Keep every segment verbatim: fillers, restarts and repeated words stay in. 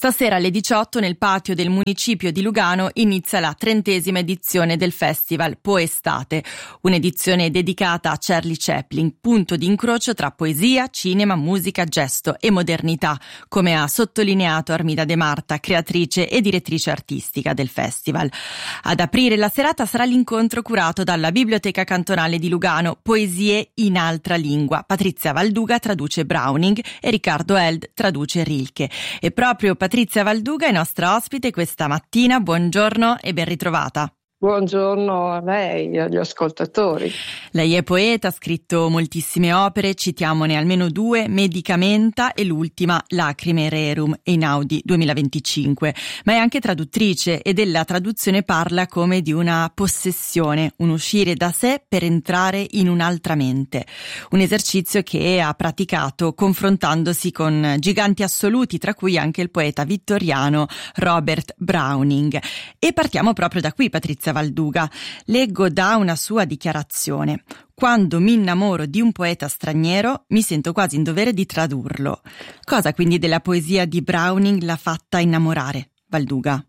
Stasera alle diciotto nel patio del municipio di Lugano inizia la trentesima edizione del festival Poestate, un'edizione dedicata a Charlie Chaplin, punto di incrocio tra poesia, cinema, musica, gesto e modernità, come ha sottolineato Armida De Marta, creatrice e direttrice artistica del festival. Ad aprire la serata sarà l'incontro curato dalla Biblioteca Cantonale di Lugano, Poesie in altra lingua. Patrizia Valduga traduce Browning e Riccardo Held traduce Rilke. E proprio Patrizia Valduga è nostra ospite questa mattina. Buongiorno e ben ritrovata. Buongiorno a lei e agli ascoltatori. Lei è poeta, ha scritto moltissime opere, citiamone almeno due, Medicamenta e l'ultima Lacrime Rerum, Einaudi duemilaventicinque, ma è anche traduttrice e della traduzione parla come di una possessione, un uscire da sé per entrare in un'altra mente, un esercizio che ha praticato confrontandosi con giganti assoluti, tra cui anche il poeta vittoriano Robert Browning. E partiamo proprio da qui, Patrizia Valduga. Leggo da una sua dichiarazione: quando mi innamoro di un poeta straniero mi sento quasi in dovere di tradurlo. Cosa quindi della poesia di Browning l'ha fatta innamorare, Valduga?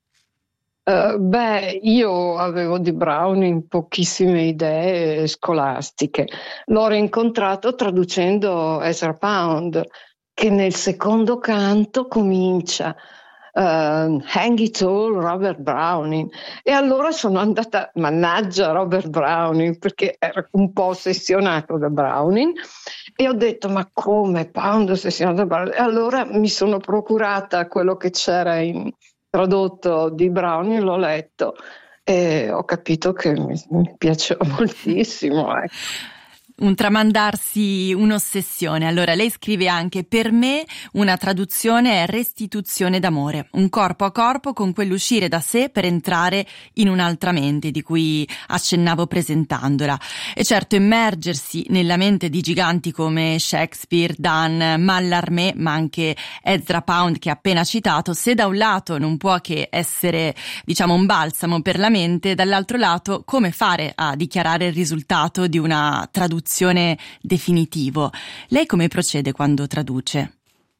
Uh, beh, io avevo di Browning pochissime idee scolastiche. L'ho rincontrato traducendo Ezra Pound, che nel secondo canto comincia Uh, Hang It All, Robert Browning, e allora sono andata, mannaggia Robert Browning, perché ero un po' ossessionato da Browning e ho detto ma come Pound ossessionato da Browning? E allora mi sono procurata quello che c'era in tradotto di Browning, l'ho letto e ho capito che mi, mi piaceva moltissimo, ecco. Un tramandarsi, un'ossessione. Allora lei scrive anche: per me una traduzione è restituzione d'amore, un corpo a corpo con quell'uscire da sé per entrare in un'altra mente di cui accennavo presentandola. E certo immergersi nella mente di giganti come Shakespeare, Donne, Mallarmé, ma anche Ezra Pound che ha appena citato, se da un lato non può che essere, diciamo, un balsamo per la mente, dall'altro lato come fare a dichiarare il risultato di una traduzione definitivo? Lei come procede quando traduce?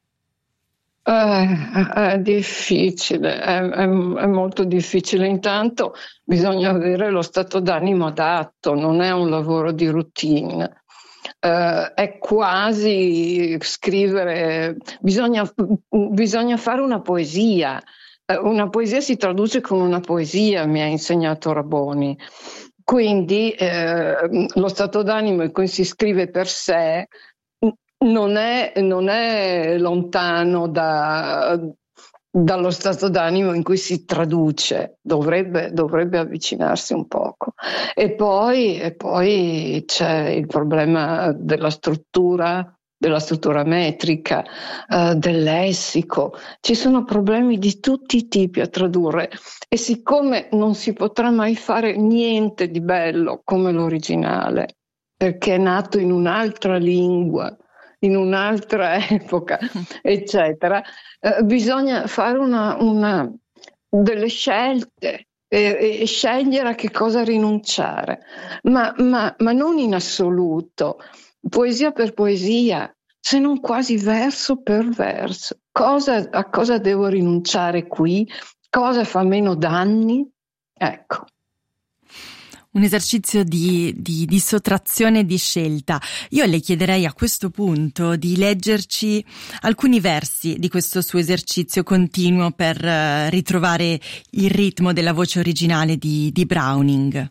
Eh, è difficile, è, è, è molto difficile. Intanto bisogna avere lo stato d'animo adatto, non è un lavoro di routine. Eh, è quasi scrivere, bisogna, bisogna fare una poesia. Eh, una poesia si traduce con una poesia, mi ha insegnato Raboni. Quindi eh, lo stato d'animo in cui si scrive per sé non è, non è lontano da, dallo stato d'animo in cui si traduce, dovrebbe, dovrebbe avvicinarsi un poco. E poi, e poi c'è il problema della struttura, della struttura metrica, uh, del lessico. Ci sono problemi di tutti i tipi a tradurre e siccome non si potrà mai fare niente di bello come l'originale, perché è nato in un'altra lingua, in un'altra epoca, eccetera, uh, bisogna fare una, una, delle scelte e, e scegliere a che cosa rinunciare, ma, ma, ma non in assoluto. Poesia per poesia, se non quasi verso per verso. Cosa, a cosa devo rinunciare qui? Cosa fa meno danni? Ecco. Un esercizio di, di, di sottrazione e di scelta. Io le chiederei a questo punto di leggerci alcuni versi di questo suo esercizio continuo per uh, ritrovare il ritmo della voce originale di, di Browning.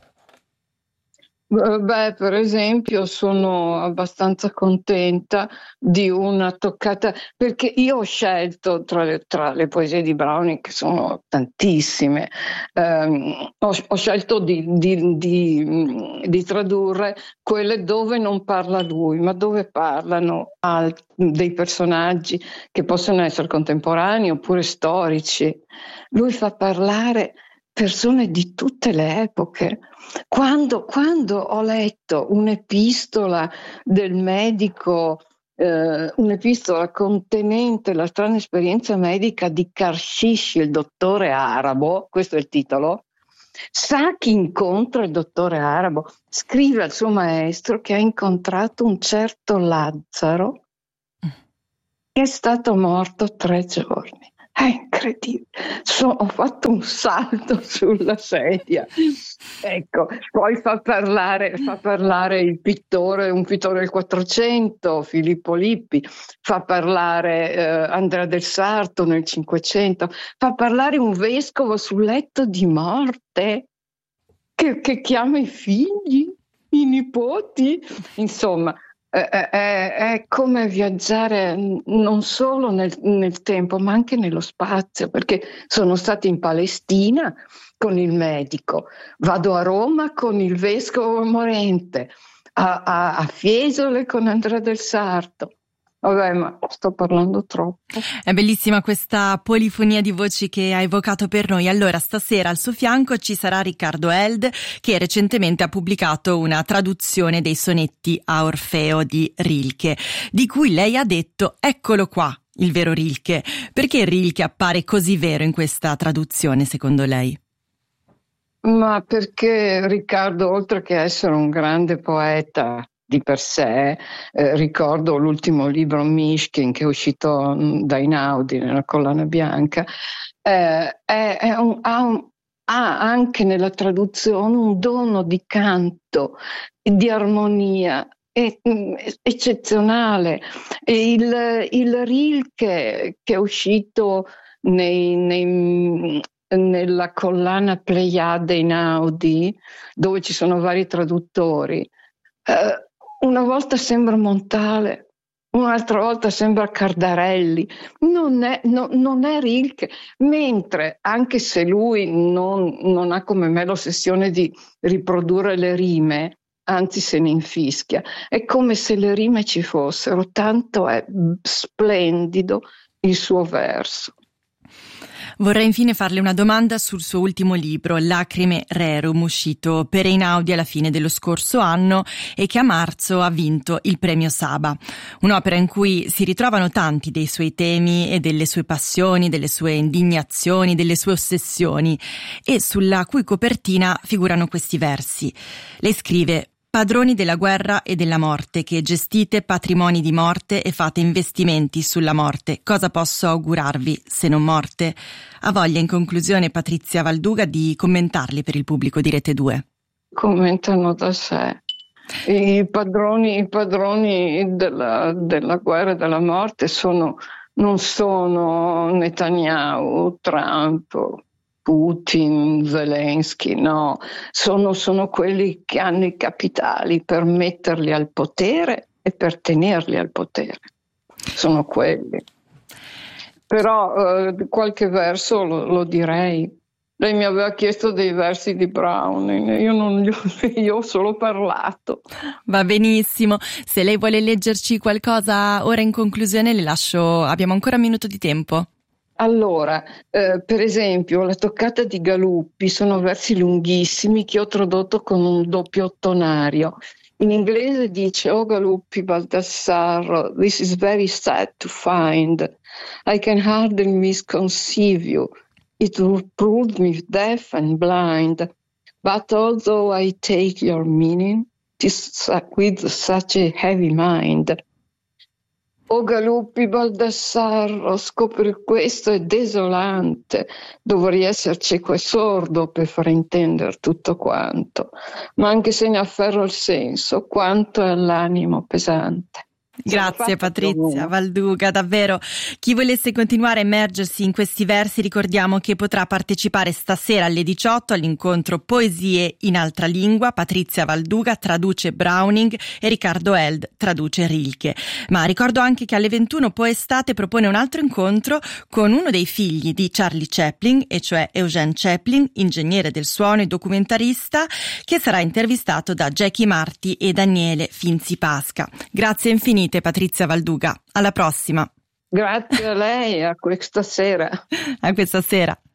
Beh, per esempio, sono abbastanza contenta di una toccata, perché io ho scelto tra le, tra le poesie di Browning, che sono tantissime, ehm, ho, ho scelto di, di, di, di tradurre quelle dove non parla lui, ma dove parlano alt- dei personaggi che possono essere contemporanei oppure storici. Lui fa parlare persone di tutte le epoche. Quando, quando ho letto un'epistola del medico, eh, un'epistola contenente la strana esperienza medica di Karshish, il dottore arabo, questo è il titolo, sa chi incontra il dottore arabo, scrive al suo maestro che ha incontrato un certo Lazzaro che è stato morto tre giorni. È incredibile, so, ho fatto un salto sulla sedia. Ecco, poi fa parlare, fa parlare il pittore, un pittore del Quattrocento, Filippo Lippi, fa parlare eh, Andrea del Sarto nel Cinquecento, fa parlare un vescovo sul letto di morte che, che chiama i figli, i nipoti, insomma. È, è, è come viaggiare non solo nel, nel tempo, ma anche nello spazio, perché sono stata in Palestina con il medico, vado a Roma con il vescovo morente, a, a, a Fiesole con Andrea del Sarto. Vabbè, ma sto parlando troppo. È bellissima questa polifonia di voci che ha evocato per noi. Allora, stasera al suo fianco ci sarà Riccardo Held, che recentemente ha pubblicato una traduzione dei sonetti a Orfeo di Rilke, di cui lei ha detto: eccolo qua, il vero Rilke. Perché Rilke appare così vero in questa traduzione, secondo lei? Ma perché Riccardo, oltre che essere un grande poeta di per sé, eh, ricordo l'ultimo libro Mishkin che è uscito mh, da Einaudi nella Collana Bianca, eh, è, è un, ha, un, ha anche nella traduzione un dono di canto, di armonia è, mh, eccezionale. E il, il Rilke che è uscito nei, nei nella collana Pleiade Einaudi, dove ci sono vari traduttori, eh, una volta sembra Montale, un'altra volta sembra Cardarelli, non è, no, non è Rilke, mentre anche se lui non, non ha come me l'ossessione di riprodurre le rime, anzi se ne infischia, è come se le rime ci fossero, tanto è splendido il suo verso. Vorrei infine farle una domanda sul suo ultimo libro, Lacrime Rerum, uscito per Einaudi alla fine dello scorso anno e che a marzo ha vinto il premio Saba. Un'opera in cui si ritrovano tanti dei suoi temi e delle sue passioni, delle sue indignazioni, delle sue ossessioni, e sulla cui copertina figurano questi versi. Lei scrive: padroni della guerra e della morte, che gestite patrimoni di morte e fate investimenti sulla morte, cosa posso augurarvi se non morte? Ha voglia in conclusione, Patrizia Valduga, di commentarli per il pubblico di Rete due? Commentano da sé. I padroni, i padroni della, della guerra e della morte sono, non sono Netanyahu, Trump, Putin, Zelensky, no, sono, sono quelli che hanno i capitali per metterli al potere e per tenerli al potere, sono quelli. Però eh, qualche verso lo, lo direi. Lei mi aveva chiesto dei versi di Browning, io non li ho, io ho solo parlato. Va benissimo, se lei vuole leggerci qualcosa ora in conclusione le lascio, abbiamo ancora un minuto di tempo. Allora, eh, per esempio, La toccata di Galuppi sono versi lunghissimi che ho tradotto con un doppio tonario. In inglese dice: "Oh Galuppi Baldassarro, this is very sad to find. I can hardly misconceive you. It would prove me deaf and blind. But although I take your meaning, 'tis with such a heavy mind. Oh Galuppi Baldassarro, scopri questo è desolante. Dovrei essere cieco e sordo per far intendere tutto quanto. Ma anche se ne afferro il senso, quanto è l'animo pesante." Grazie Patrizia Valduga, davvero. Chi volesse continuare a immergersi in questi versi, ricordiamo che potrà partecipare stasera alle diciotto all'incontro Poesie in altra lingua. Patrizia Valduga traduce Browning e Riccardo Held traduce Rilke. Ma ricordo anche che alle ventuno Poestate propone un altro incontro con uno dei figli di Charlie Chaplin, e cioè Eugene Chaplin, ingegnere del suono e documentarista, che sarà intervistato da Jackie Marti e Daniele Finzi Pasca. Grazie infinite Patrizia Valduga, alla prossima. Grazie a lei, a questa sera. A questa sera.